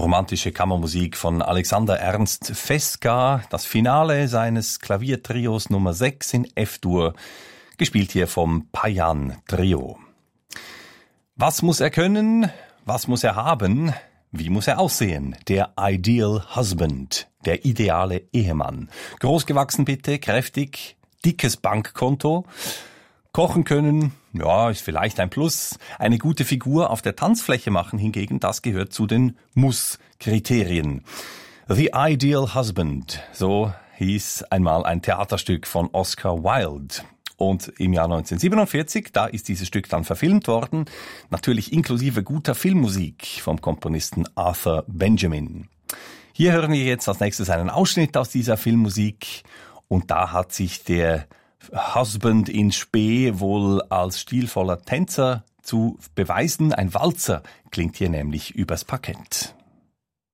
romantische Kammermusik von Alexander Ernst Fesca, das Finale seines Klaviertrios Nummer 6 in F-Dur, gespielt hier vom Payan Trio. Was muss er können? Was muss er haben? Wie muss er aussehen? Der Ideal Husband, der ideale Ehemann. Großgewachsen bitte, kräftig, dickes Bankkonto. Kochen können, ja, ist vielleicht ein Plus. Eine gute Figur auf der Tanzfläche machen hingegen, das gehört zu den Muss-Kriterien. The Ideal Husband, so hieß einmal ein Theaterstück von Oscar Wilde. Und im Jahr 1947, da ist dieses Stück dann verfilmt worden, natürlich inklusive guter Filmmusik vom Komponisten Arthur Benjamin. Hier hören wir jetzt als nächstes einen Ausschnitt aus dieser Filmmusik und da hat sich der Husband in Spe wohl als stilvoller Tänzer zu beweisen. Ein Walzer klingt hier nämlich übers Parkett.